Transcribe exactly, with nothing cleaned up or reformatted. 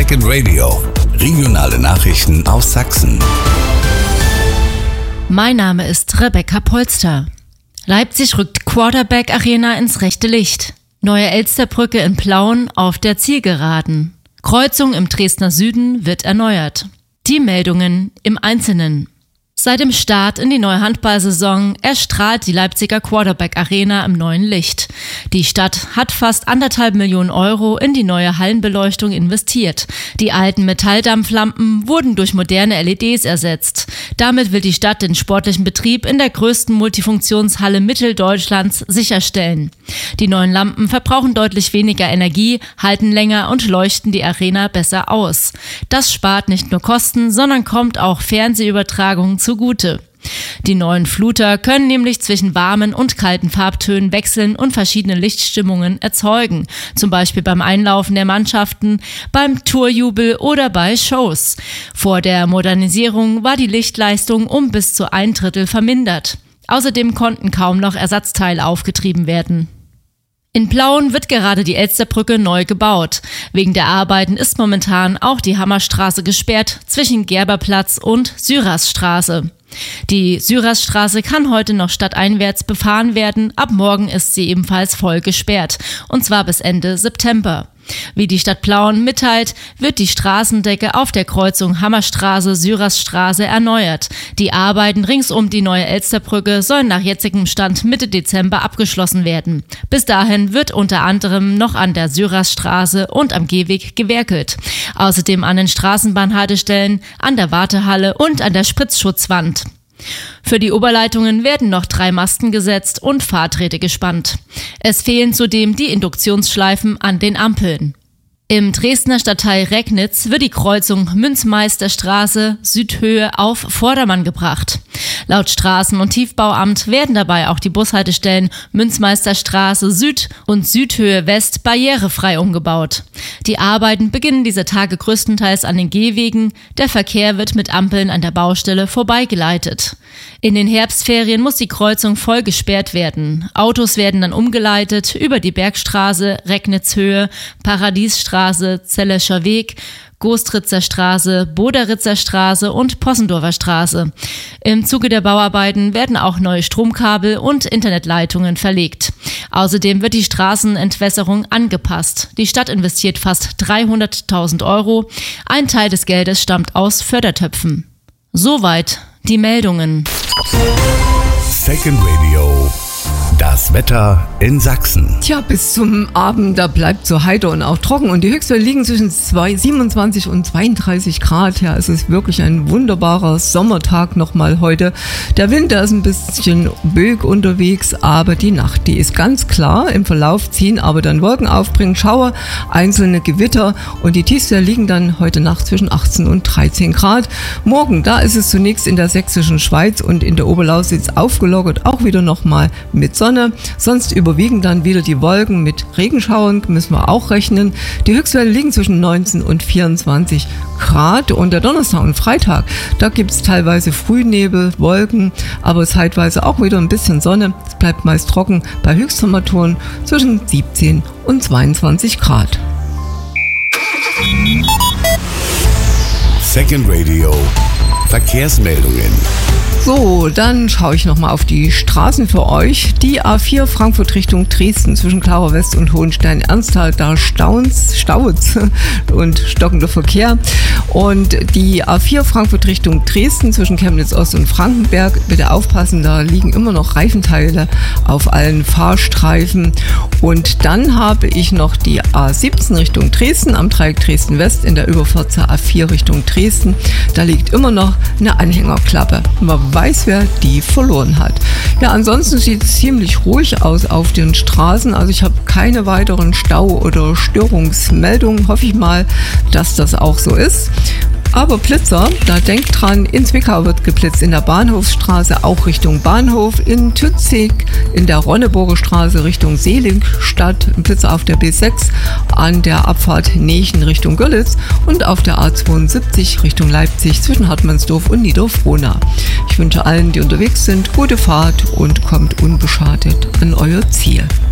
Second Radio. Regionale Nachrichten aus Sachsen. Mein Name ist Rebecca Polster. Leipzig rückt Quarterback Arena ins rechte Licht. Neue Elsterbrücke in Plauen auf der Zielgeraden. Kreuzung im Dresdner Süden wird erneuert. Die Meldungen im Einzelnen. Seit dem Start in die neue Handballsaison erstrahlt die Leipziger Quarterback Arena im neuen Licht. Die Stadt hat fast anderthalb Millionen Euro in die neue Hallenbeleuchtung investiert. Die alten Metalldampflampen wurden durch moderne L E Ds ersetzt. Damit will die Stadt den sportlichen Betrieb in der größten Multifunktionshalle Mitteldeutschlands sicherstellen. Die neuen Lampen verbrauchen deutlich weniger Energie, halten länger und leuchten die Arena besser aus. Das spart nicht nur Kosten, sondern kommt auch Fernsehübertragungen zugute. Die neuen Fluter können nämlich zwischen warmen und kalten Farbtönen wechseln und verschiedene Lichtstimmungen erzeugen, zum Beispiel beim Einlaufen der Mannschaften, beim Torjubel oder bei Shows. Vor der Modernisierung war die Lichtleistung um bis zu ein Drittel vermindert. Außerdem konnten kaum noch Ersatzteile aufgetrieben werden. In Plauen wird gerade die Elsterbrücke neu gebaut. Wegen der Arbeiten ist momentan auch die Hammerstraße gesperrt zwischen Gerberplatz und Syrasstraße. Die Syrasstraße kann heute noch stadteinwärts befahren werden, ab morgen ist sie ebenfalls voll gesperrt, und zwar bis Ende September. Wie die Stadt Plauen mitteilt, wird die Straßendecke auf der Kreuzung Hammerstraße-Syrasstraße erneuert. Die Arbeiten rings um die neue Elsterbrücke sollen nach jetzigem Stand Mitte Dezember abgeschlossen werden. Bis dahin wird unter anderem noch an der Syrasstraße und am Gehweg gewerkelt. Außerdem an den Straßenbahnhaltestellen, an der Wartehalle und an der Spritzschutzwand. Für die Oberleitungen werden noch drei Masten gesetzt und Fahrträte gespannt. Es fehlen zudem die Induktionsschleifen an den Ampeln. Im Dresdner Stadtteil Recknitz wird die Kreuzung Münzmeisterstraße Südhöhe auf Vordermann gebracht. Laut Straßen- und Tiefbauamt werden dabei auch die Bushaltestellen Münzmeisterstraße Süd und Südhöhe West barrierefrei umgebaut. Die Arbeiten beginnen dieser Tage größtenteils an den Gehwegen. Der Verkehr wird mit Ampeln an der Baustelle vorbeigeleitet. In den Herbstferien muss die Kreuzung voll gesperrt werden. Autos werden dann umgeleitet über die Bergstraße, Recknitzhöhe, Paradiesstraße, Zellescher Weg, Gostritzer Straße, Boderitzer Straße und Possendorfer Straße. Im Zuge der Bauarbeiten werden auch neue Stromkabel und Internetleitungen verlegt. Außerdem wird die Straßenentwässerung angepasst. Die Stadt investiert fast dreihunderttausend Euro. Ein Teil des Geldes stammt aus Fördertöpfen. Soweit die Meldungen. Second Radio. Das Wetter in Sachsen. Tja, bis zum Abend, da bleibt so heiter und auch trocken und die Höchstwerte liegen zwischen siebenundzwanzig und zweiunddreißig Grad. Ja, es ist wirklich ein wunderbarer Sommertag nochmal heute. Der Winter ist ein bisschen böig unterwegs, aber die Nacht, die ist ganz klar. Im Verlauf ziehen aber dann Wolken auf, bringen Schauer, einzelne Gewitter und die Tiefstwerte liegen dann heute Nacht zwischen achtzehn und dreizehn Grad. Morgen, da ist es zunächst in der sächsischen Schweiz und in der Oberlausitz aufgelockert, auch wieder nochmal mit Sonne. Sonst überwiegen dann wieder die Wolken mit Regenschauern, müssen wir auch rechnen. Die Höchstwerte liegen zwischen neunzehn und vierundzwanzig Grad und der Donnerstag und Freitag, da gibt es teilweise Frühnebel, Wolken, aber zeitweise auch wieder ein bisschen Sonne. Es bleibt meist trocken bei Höchsttemperaturen zwischen siebzehn und zweiundzwanzig Grad. Second Radio. Verkehrsmeldungen. So, dann schaue ich nochmal auf die Straßen für euch. Die A vier Frankfurt Richtung Dresden zwischen Klauer West und Hohenstein-Ernsthal, da staun's, staut's und stockender Verkehr. Und die A vier Frankfurt Richtung Dresden zwischen Chemnitz Ost und Frankenberg, bitte aufpassen, da liegen immer noch Reifenteile auf allen Fahrstreifen. Und dann habe ich noch die A siebzehn Richtung Dresden am Dreieck Dresden West in der Überfahrt zur A vier Richtung Dresden. Da liegt immer noch eine Anhängerklappe. Man weiß, wer die verloren hat. Ja, ansonsten sieht es ziemlich ruhig aus auf den Straßen. Also ich habe keine weiteren Stau- oder Störungsmeldungen. Hoffe ich mal, dass das auch so ist. Aber Blitzer, da denkt dran, in Zwickau wird geblitzt, in der Bahnhofsstraße auch Richtung Bahnhof, in Tützig, in der Ronneburger Straße Richtung Seelingstadt, ein Blitzer auf der B sechs, an der Abfahrt Nechen Richtung Görlitz und auf der A zweiundsiebzig Richtung Leipzig zwischen Hartmannsdorf und Niederfrohna. Ich wünsche allen, die unterwegs sind, gute Fahrt und kommt unbeschadet an euer Ziel.